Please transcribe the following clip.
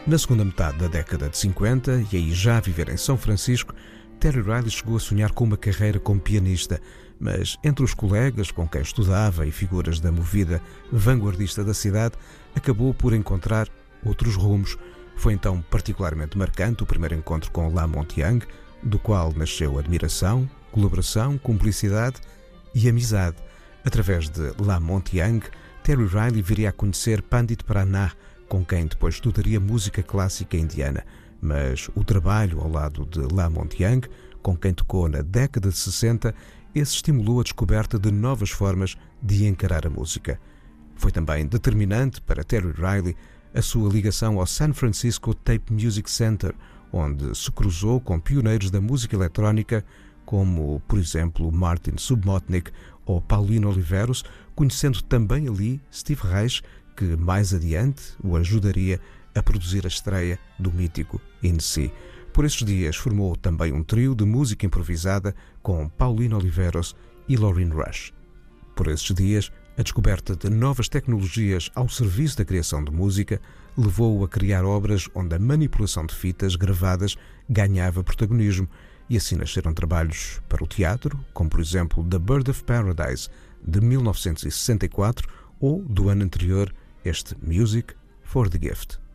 Na segunda metade da década de 50, e aí já a viver em São Francisco, Terry Riley chegou a sonhar com uma carreira como pianista, mas entre os colegas com quem estudava e figuras da movida vanguardista da cidade, acabou por encontrar outros rumos. Foi então particularmente marcante o primeiro encontro com Lamont Young, do qual nasceu admiração, colaboração, cumplicidade e amizade. Através de Lamont Young, Terry Riley viria a conhecer Pandit Pranah, com quem depois estudaria música clássica indiana. Mas o trabalho ao lado de Lamont Young, com quem tocou na década de 60, esse estimulou a descoberta de novas formas de encarar a música. Foi também determinante para Terry Riley a sua ligação ao San Francisco Tape Music Center, onde se cruzou com pioneiros da música eletrónica como, por exemplo, Martin Submotnik ou Paulino Oliveros, conhecendo também ali Steve Reich, que mais adiante o ajudaria a produzir a estreia do mítico In Si. Por esses dias formou também um trio de música improvisada com Paulino Oliveros e Laureen Rush. Por esses dias, a descoberta de novas tecnologias ao serviço da criação de música levou-o a criar obras onde a manipulação de fitas gravadas ganhava protagonismo, e assim nasceram trabalhos para o teatro, como por exemplo The Bird of Paradise, de 1964, ou do ano anterior, este Music for the Gift.